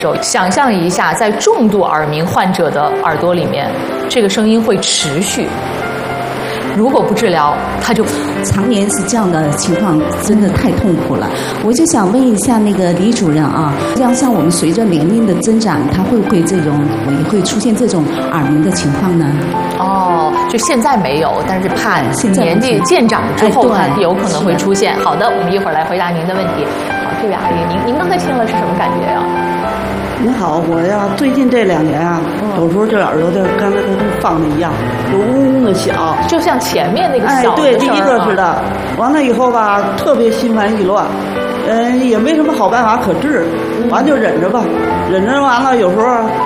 想象一下，在重度耳鸣患者的耳朵里面，这个声音会持续。如果不治疗，它就常年是这样的情况，真的太痛苦了。我就想问一下那个李主任啊，像我们随着年龄的增长，它会不会也会出现这种耳鸣的情况呢？ 哦，就现在没有，但是怕年纪渐长之后，它有可能会出现。好的，我们一会儿来回答您的问题。好，这位阿姨，您刚才听了是什么感觉呀？ 您好，我呀最近这2年啊，有时候这耳朵就刚才跟放的一样，就嗡嗡的响， 就像前面那个小的对，第一个似的。完了以后吧，特别心烦意乱，也没什么好办法可治，完就忍着吧，忍着完了有时候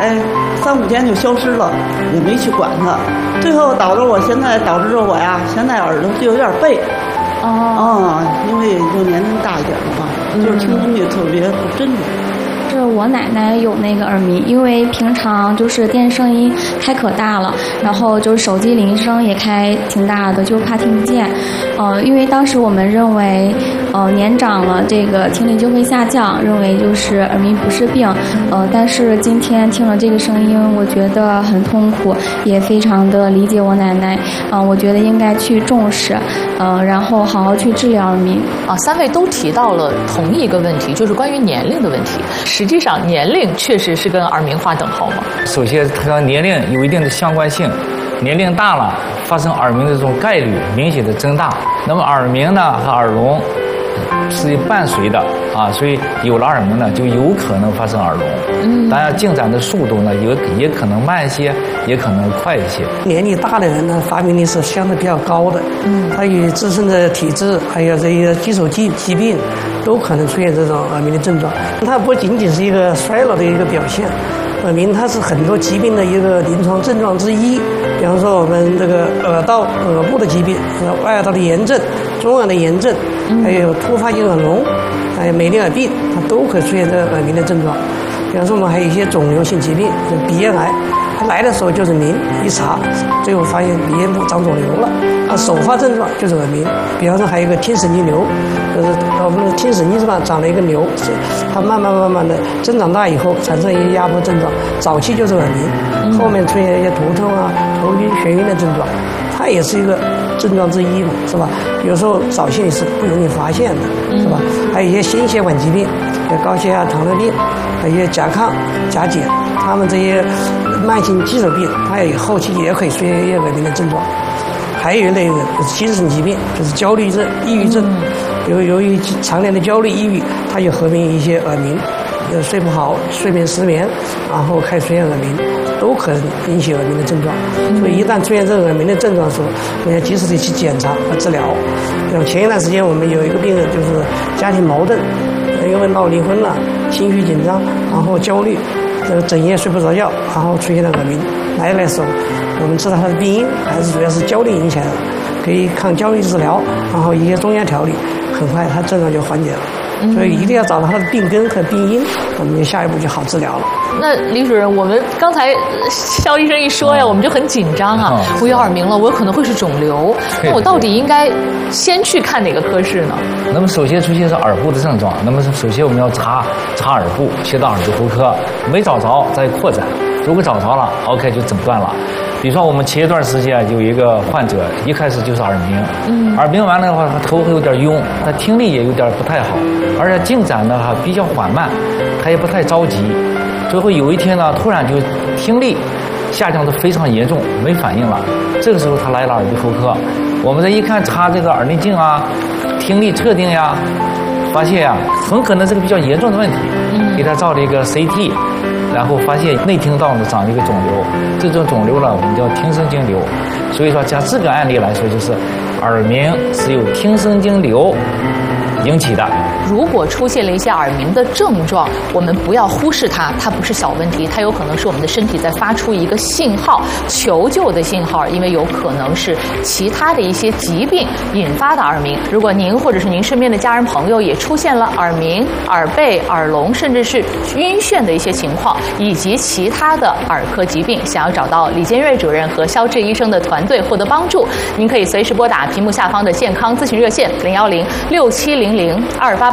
3、5天就消失了，也没去管它，最后导致我现在现在耳朵就有点背。因为就年龄大一点的话，就是听东西特别不真的。 是我奶奶有那个耳鸣，因为平常就是电视声音开可大了，然后就是手机铃声也开挺大的，就怕听不见。因为当时我们认为，年长了这个听力就会下降，认为就是耳鸣不是病。但是今天听了这个声音，我觉得很痛苦，也非常的理解我奶奶。我觉得应该去重视，然后好好去治疗耳鸣。 3位都提到了同一个问题，就是关于年龄的问题。实际上，年龄确实是跟耳鸣划等号吗？ 首先，它和年龄有一定的相关性，年龄大了，发生耳鸣的这种概率明显的增大。那么耳鸣呢和耳聋是伴随的所以有了耳鸣呢，就有可能发生耳聋。当然，进展的速度呢，也可能慢一些，也可能快一些。 年纪大的人呢，发病率是相对比较高的，他与自身的体质还有这些基础疾病，都可能出现这种耳鸣的症状。它不仅仅是一个衰老的一个表现，耳鸣它是很多疾病的一个临床症状之一。比方说我们这个耳道、耳部的疾病，外耳道的炎症、中耳的炎症，还有突发性耳聋，还有美丽耳病，它都可以出现这个耳鸣的症状。比方说我们还有一些肿瘤性疾病，就鼻咽癌，它来的时候就是鸣，一查最后发现鼻咽部长肿瘤了，它首发症状就是耳鸣。比方说还有一个听神经瘤，就是我们的听神经上长了一个瘤，它慢慢的增长大以后产生一些压迫症状，早期就是耳鸣，后面出现一些头痛头晕、眩晕的症状，它也是一个症状之一嘛，是吧？有时候早期是不容易发现的，是吧？还有一些心血管疾病，有高血压、糖尿病，还有一些甲亢、甲减，他们这些慢性肌肉病，它也后期也可以出现一些耳鸣的症状。还有一类就是精神疾病，就是焦虑症、抑郁症，由于常年的焦虑、抑郁，它就合并一些耳鸣，睡不好、睡眠失眠，然后开始出现耳鸣，都可能引起耳鸣的症状。所以一旦出现这个耳鸣的症状的时候，我们要及时的去检查和治疗。像前一段时间我们有一个病人就是家庭矛盾，因为闹离婚了，情绪紧张，然后焦虑，整夜睡不着觉，然后出现了耳鸣。来的时候，我们知道他的病因还是主要是焦虑引起来的，可以抗焦虑治疗，然后一些中药调理，很快他症状就缓解了。所以一定要找到他的病根和病因，我们就下一步就好治疗了。 那李主任，我们刚才肖医生一说呀，我们就很紧张我有耳鸣了，我可能会是肿瘤，那我到底应该先去看哪个科室呢？ 那么首先出现是耳部的症状，那么首先我们要查耳部，切到耳鼻喉科，没找着再扩展，如果找着了 ，OK 就诊断了。比如说我们前一段时间有一个患者，一开始就是耳鸣，耳鸣完了的话，他头会有点晕，他听力也有点不太好，而且进展呢比较缓慢，他也不太着急，最后有一天呢，突然就听力下降得非常严重，没反应了。这个时候他来了耳鼻喉科，我们这一看查这个耳内镜听力测定发现很可能是个比较严重的问题，给他照了一个 CT。然后发现内听道呢长了一个肿瘤，这种肿瘤呢我们叫听神经瘤。所以说，像这个案例来说，就是耳鸣是由听神经瘤引起的。 如果出现了一些耳鸣的症状，我们不要忽视它，它不是小问题，它有可能是我们的身体在发出一个信号，求救的信号，因为有可能是其他的一些疾病引发的耳鸣。如果您或者是您身边的家人朋友也出现了耳鸣、耳背、耳聋，甚至是晕眩的一些情况，以及其他的耳科疾病，想要找到李坚瑞主任和肖志医生的团队获得帮助，您可以随时拨打屏幕下方的健康咨询热线010-6700-288。